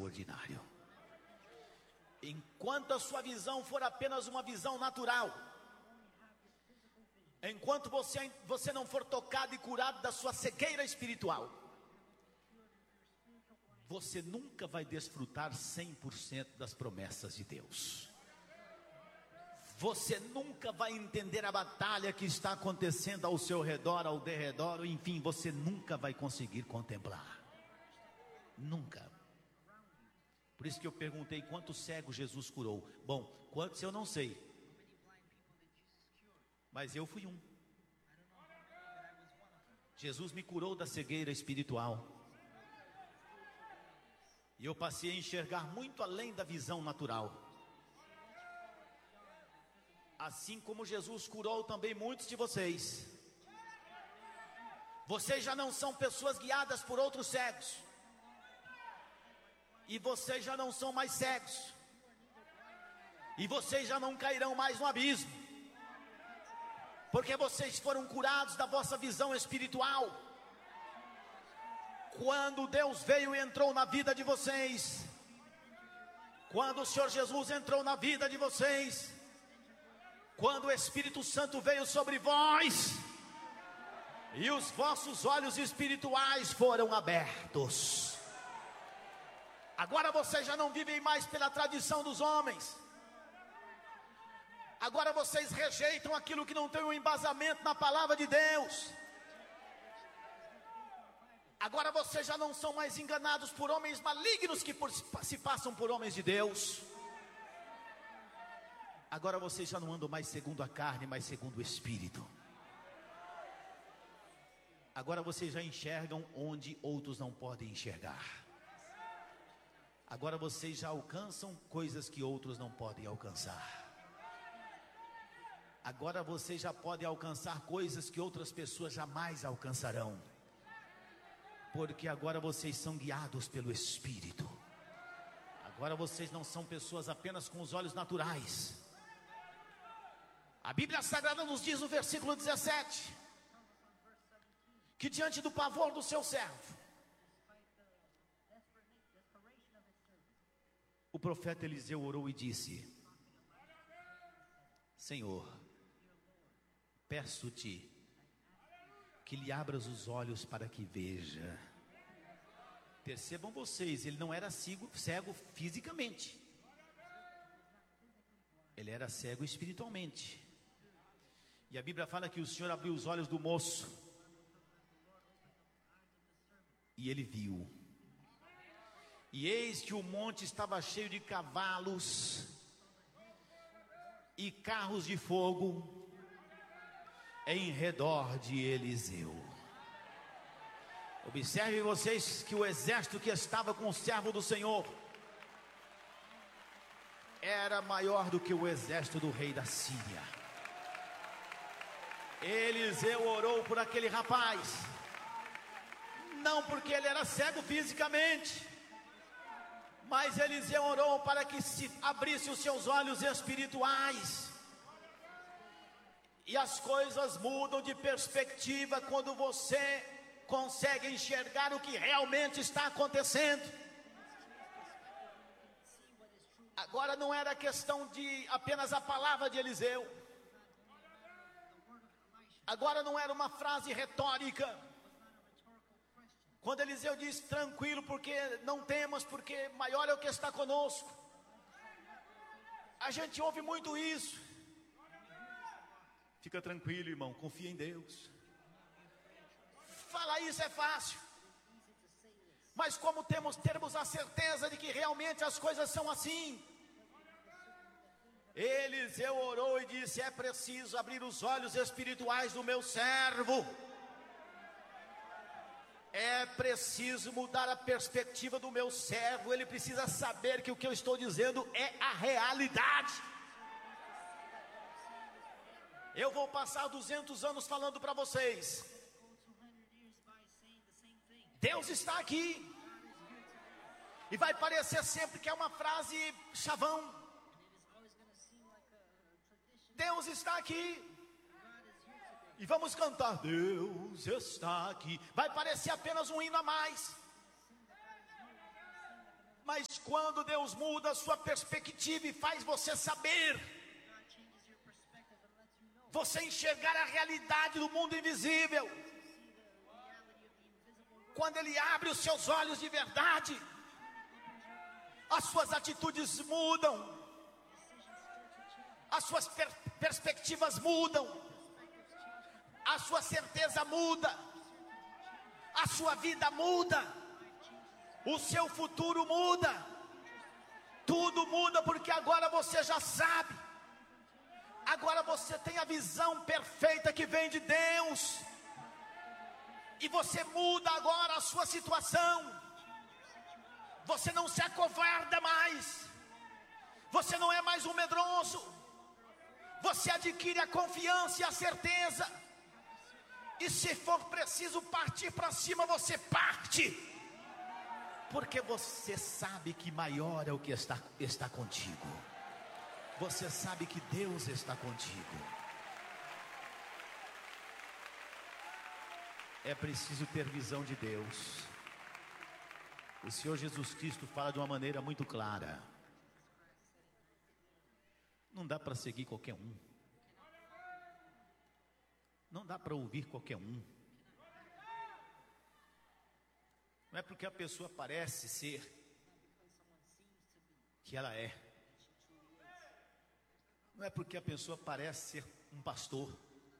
extraordinário. Enquanto a sua visão for apenas uma visão natural, enquanto você não for tocado e curado da sua cegueira espiritual, você nunca vai desfrutar 100% das promessas de Deus. Você nunca vai entender a batalha que está acontecendo ao seu redor, ao derredor, enfim, você nunca vai conseguir contemplar. Nunca. Por isso que eu perguntei quantos cegos Jesus curou. Bom, quantos eu não sei, mas eu fui um. Jesus me curou da cegueira espiritual, e eu passei a enxergar muito além da visão natural. Assim como Jesus curou também muitos de vocês. Vocês já não são pessoas guiadas por outros cegos, e vocês já não são mais cegos, e vocês já não cairão mais no abismo, porque vocês foram curados da vossa visão espiritual. Quando Deus veio e entrou na vida de vocês, quando o Senhor Jesus entrou na vida de vocês, quando o Espírito Santo veio sobre vós, e os vossos olhos espirituais foram abertos, agora vocês já não vivem mais pela tradição dos homens. Agora vocês rejeitam aquilo que não tem um embasamento na palavra de Deus. Agora vocês já não são mais enganados por homens malignos que se passam por homens de Deus. Agora vocês já não andam mais segundo a carne, mas segundo o Espírito. Agora vocês já enxergam onde outros não podem enxergar. Agora vocês já alcançam coisas que outros não podem alcançar. Agora vocês já podem alcançar coisas que outras pessoas jamais alcançarão, porque agora vocês são guiados pelo Espírito. Agora vocês não são pessoas apenas com os olhos naturais. A Bíblia Sagrada nos diz no versículo 17, que diante do pavor do seu servo, o profeta Eliseu orou e disse: Senhor, peço-te que lhe abras os olhos para que veja. Percebam vocês, ele não era cego fisicamente, ele era cego espiritualmente. E a Bíblia fala que o Senhor abriu os olhos do moço, e ele viu. E eis que o monte estava cheio de cavalos e carros de fogo em redor de Eliseu. Observem vocês que o exército que estava com o servo do Senhor era maior do que o exército do rei da Síria. Eliseu orou por aquele rapaz, não porque ele era cego fisicamente, mas Eliseu orou para que se abrisse os seus olhos espirituais. E as coisas mudam de perspectiva quando você consegue enxergar o que realmente está acontecendo. Agora não era questão de apenas a palavra de Eliseu. Agora não era uma frase retórica. Quando Eliseu diz tranquilo, porque não temas, porque maior é o que está conosco. A gente ouve muito isso. Fica tranquilo, irmão, confia em Deus. Falar isso é fácil, mas como termos a certeza de que realmente as coisas são assim? Eliseu orou e disse: é preciso abrir os olhos espirituais do meu servo. É preciso mudar a perspectiva do meu servo. Ele precisa saber que o que eu estou dizendo é a realidade. Eu vou passar 200 anos falando para vocês: Deus está aqui. E vai parecer sempre que é uma frase chavão. Deus está aqui. E vamos cantar: Deus está aqui. Vai parecer apenas um hino a mais. Mas quando Deus muda a sua perspectiva e faz você saber, você enxergar a realidade do mundo invisível, quando Ele abre os seus olhos de verdade, as suas atitudes mudam, as suas perspectivas mudam, a sua certeza muda, a sua vida muda, o seu futuro muda, tudo muda, porque agora você já sabe, agora você tem a visão perfeita que vem de Deus, e você muda agora a sua situação, você não se acovarda mais, você não é mais um medroso, você adquire a confiança e a certeza, e se for preciso partir para cima, você parte, porque você sabe que maior é o que está contigo, você sabe que Deus está contigo. É preciso ter visão de Deus. O Senhor Jesus Cristo fala de uma maneira muito clara. Não dá para seguir qualquer um. Não dá para ouvir qualquer um. Não é porque a pessoa parece ser que ela é. Não é porque a pessoa parece ser um pastor.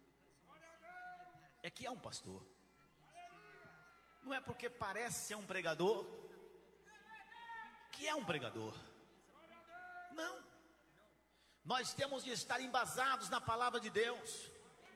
É que é um pastor. Não é porque parece ser um pregador que é um pregador. Não. Nós temos de estar embasados na palavra de Deus.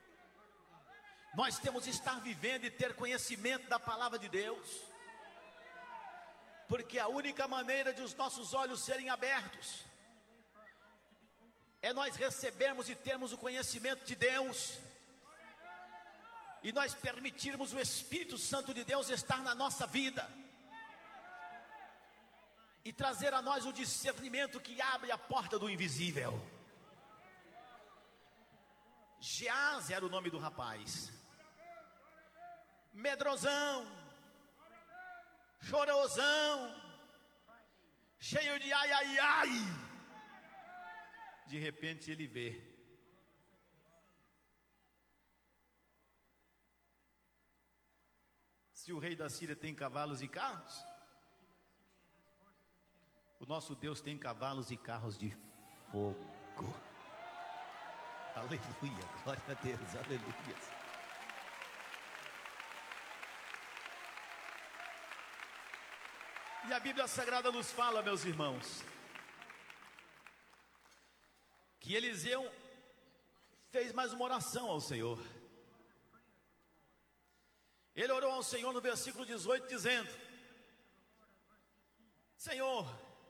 Nós temos de estar vivendo e ter conhecimento da palavra de Deus. Porque a única maneira de os nossos olhos serem abertos é nós recebermos e termos o conhecimento de Deus, e nós permitirmos o Espírito Santo de Deus estar na nossa vida, e trazer a nós o discernimento que abre a porta do invisível. Geás era o nome do rapaz, medrosão, chorosão, cheio de ai, ai, ai. De repente ele vê. Se o rei da Síria tem cavalos e carros, o nosso Deus tem cavalos e carros de fogo. Aleluia, glória a Deus, aleluia. E a Bíblia Sagrada nos fala, meus irmãos, que Eliseu fez mais uma oração ao Senhor. Ele orou ao Senhor no versículo 18, dizendo: Senhor,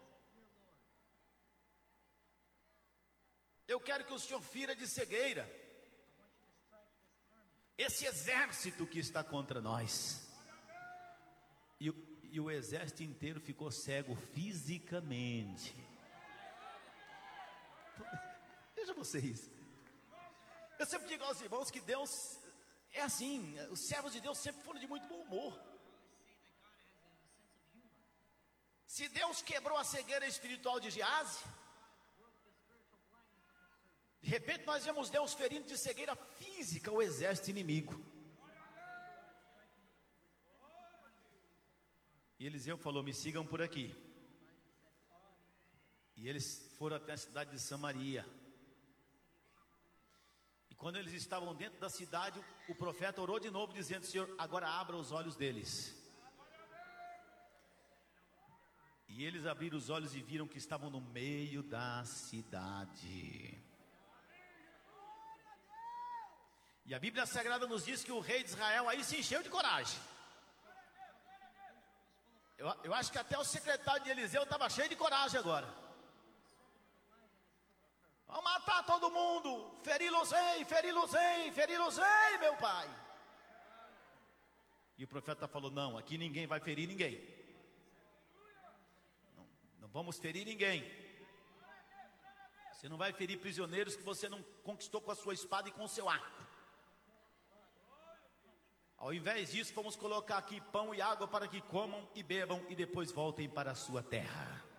eu quero que o Senhor fira de cegueira esse exército que está contra nós. E o exército inteiro ficou cego fisicamente. Veja vocês, eu sempre digo aos irmãos que Deus é assim, os servos de Deus sempre foram de muito bom humor. Se Deus quebrou a cegueira espiritual de Geás, de repente nós vemos Deus ferindo de cegueira física o exército inimigo. E Eliseu falou: me sigam por aqui. E eles foram até a cidade de Samaria. E quando eles estavam dentro da cidade, o profeta orou de novo, dizendo: Senhor, agora abra os olhos deles. E eles abriram os olhos e viram que estavam no meio da cidade. E a Bíblia Sagrada nos diz que o rei de Israel aí se encheu de coragem. Eu acho que até o secretário de Eliseu estava cheio de coragem agora. Vamos matar todo mundo, feri-los-ei, feri-los-ei, feri-los-ei, meu pai. E o profeta falou: não, aqui ninguém vai ferir ninguém. Não vamos ferir ninguém. Você não vai ferir prisioneiros que você não conquistou com a sua espada e com o seu arco. Ao invés disso, vamos colocar aqui pão e água para que comam e bebam e depois voltem para a sua terra.